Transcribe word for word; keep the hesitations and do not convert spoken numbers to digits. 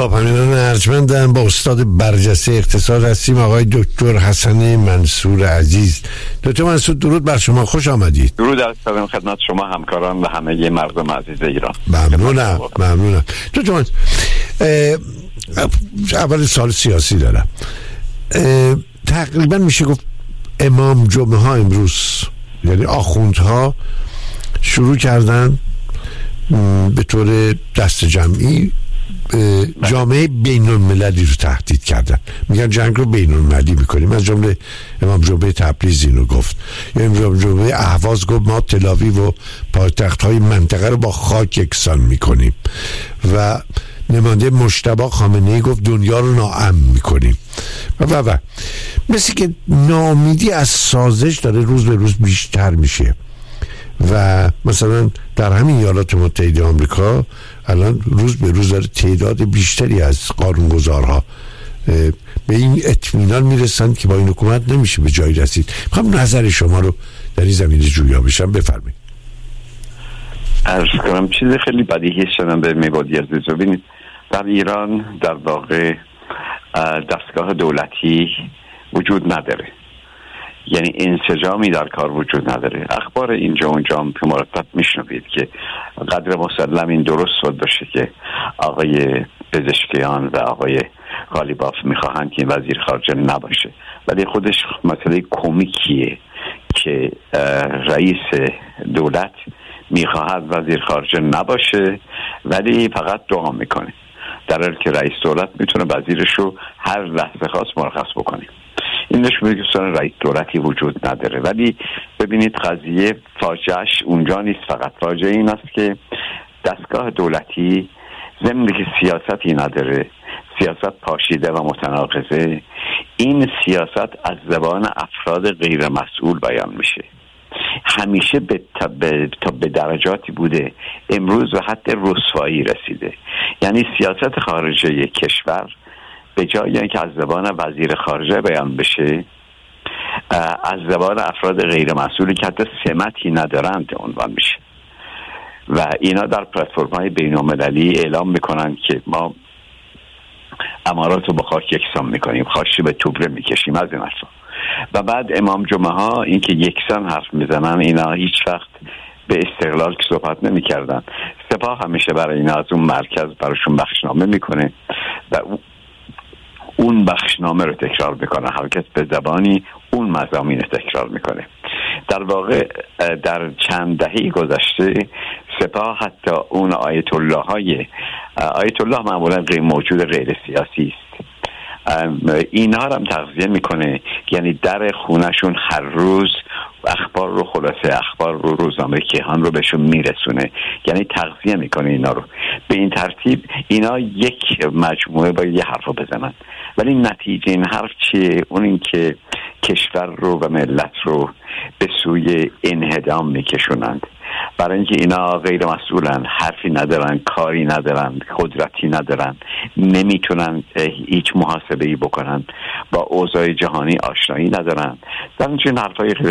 کاپمینان ارجمندم. با استاد برجسته اقتصاد هستیم آقای دکتر حسن منصور عزیز. دکتر منصور درود بر شما، خوش آمدید. درود عرض می‌کنم خدمت شما همکاران و همه مردم عزیز ایران. ممنونم ممنونم. دکتر منصور اول سال سیاسی دارم. تقریبا میشه گفت امام جمعه ها امروز، یعنی آخوندها شروع کردن به طور دست جمعی جامعه بین المللی رو تهدید کردن. میگن جنگ رو بین المللی میکنیم. از جمله امام جمعه تبریز اینو گفت، یا امام جمعه اهواز گفت ما تل آویو و پایتخت های منطقه رو با خاک یکسان میکنیم، و نماینده مجتبی خامنه‌ای گفت دنیا رو ناامن میکنیم و و و مثل که ناامیدی از سازش داره روز به روز بیشتر میشه. و مثلا در همین ایالات متحده آمریکا الان روز به روز داره تعداد بیشتری از قانونگذارها به این اطمینان میرسن که با این حکومت نمیشه به جایی رسید. میخوام نظر شما رو در این زمینه جویا بشم، بفرمایید. عرض کنم چیز خیلی بدیهی شدن به میبادی عزیز. ببینید در ایران در واقع دستگاه دولتی وجود نداره، یعنی انسجامی در کار وجود نداره. اخبار اینجا اونجا هم که مرتب میشنوید که قدر مسلم این درست بود باشه که آقای پزشکیان و آقای غالیباف میخواهند که این وزیر خارجه نباشه، ولی خودش مسئله کمیکیه که رئیس دولت میخواهد وزیر خارجه نباشه ولی فقط دعا میکنه، در حالی که رئیس دولت میتونه وزیرش رو هر لحظه خواست مرخص بکنه. این نشون میده که رئیس دولتی وجود نداره. ولی ببینید قضیه فاجعهش اونجا نیست، فقط فاجعه این است که دستگاه دولتی ضمن که سیاستی نداره، سیاست پاشیده و متناقضه، این سیاست از زبان افراد غیر مسئول بیان میشه. همیشه به تا به درجاتی بوده امروز و حتی رسوایی رسیده. یعنی سیاست خارجه یک کشور به جای اینکه از زبان وزیر خارجه بیان بشه، از زبان افراد غیر مسئولی که حتی سمتی ندارند عنوان میشه. و اینا در پلتفرم‌های بین‌المللی اعلام میکنن که ما امارات رو با خاک یکسان میکنیم، خاشی به توبره میکشیم، از این حرفا. و بعد امام جمعه ها این که یکسان حرف میزنن، اینا هیچ وقت به استقلال که صحبت نمی کردن. سپاه همیشه برای اینا از اون مرکز براشون بخشنامه میکنه و اون بخشنامه رو تکرار میکنه، هر کس به زبانی اون مضامین رو تکرار میکنه. در واقع در چند دهه گذشته سپاه حتی اون آیت الله های آیت الله معمولا غیر موجود غیر سیاسی است، اینها رو هم تغذیه میکنه. یعنی در خونهشون هر روز اخبار رو، خلاصه اخبار رو، روزنامه کیهان رو بهشون میرسونه، یعنی تغذیه میکنه اینا رو. به این ترتیب اینا یک مجموعه باید یه حرف رو بزنن، ولی نتیجه این حرف چیه؟ اون این که کشور رو و ملت رو به سوی انهدام میکشونند، برای اینکه اینا غیر مسئولن، حرفی ندارن، کاری ندارن، قدرتی ندارن، نمیتونن هیچ محاسبه‌ای بکنن، با اوضاع جهانی آشنایی ندارن، در این چنین حرفای